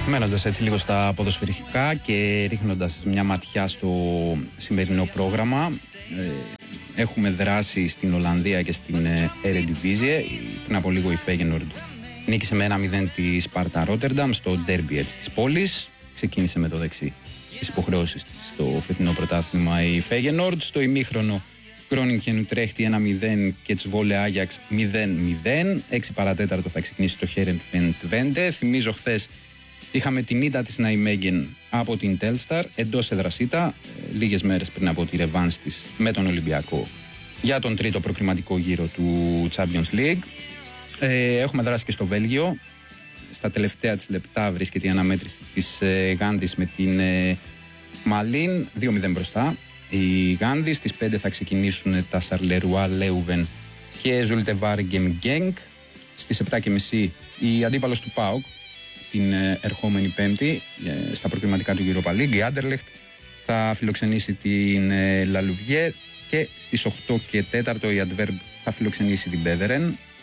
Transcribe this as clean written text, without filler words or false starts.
Μένοντας έτσι λίγο στα ποδοσφαιρικά και ρίχνοντας μια ματιά στο σημερινό πρόγραμμα, έχουμε δράσει στην Ολλανδία και στην Eredivisie. Πριν από λίγο η Feyenoord νίκησε με 1-0 τη Σπάρτα Ρότερνταμ στο ντέρμπι της πόλης. Ξεκίνησε με το δεξί τις υποχρεώσεις της στο φετινό πρωτάθλημα η Feyenoord. Στο ημίχρονο Groningen Utrecht 1-0 και Τσβόλε Άγιαξ 0-0. 6 παρατέταρτο θα ξεκινήσει το Χέρενφεν Twente. Θυμίζω χθες είχαμε την ήττα της Ναϊμέγεν από την Telstar εντός εδρασίτα, λίγες μέρες πριν από τη ρεβάνς της με τον Ολυμπιακό για τον τρίτο προκριματικό γύρο του Champions League. Έχουμε δράσει και στο Βέλγιο. Στα τελευταία της λεπτά βρίσκεται η αναμέτρηση της Γάντης με την Μαλίν, 2-0 μπροστά. Οι Γάνδη στις 5 θα ξεκινήσουν τα Σαρλερουά Λέουβεν και Ζούλτε Βάργκεμ Γκένγκ. Στις 7.30 η αντίπαλος του ΠΑΟΚ την ερχόμενη Πέμπτη στα προκριματικά του Europa League, η Άντερλεχτ θα φιλοξενήσει την Λαλουβιέρ και στις 8 και 4 η Αντβέρμπ θα φιλοξενήσει την Μπέδερεν.